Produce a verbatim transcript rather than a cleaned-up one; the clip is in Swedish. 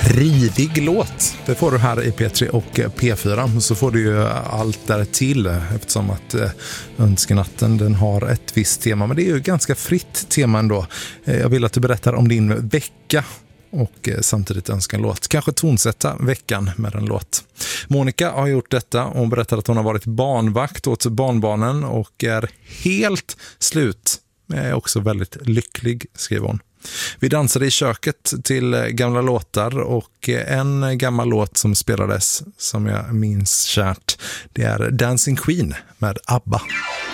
rivig låt. Det får du här i P tre och P fyra. Så får du ju allt där till eftersom att eh, Önskenatten den har ett visst tema. Men det är ju ganska fritt tema ändå. Eh, jag vill att du berättar om din vecka och eh, samtidigt önska en låt. Kanske tonsätta veckan med en låt. Monica har gjort detta och berättar att hon har varit barnvakt åt barnbarnen och är helt slut. Är också väldigt lycklig, skriver hon. Vi dansade i köket till gamla låtar och en gammal låt som spelades som jag minns kärt, det är Dancing Queen med ABBA.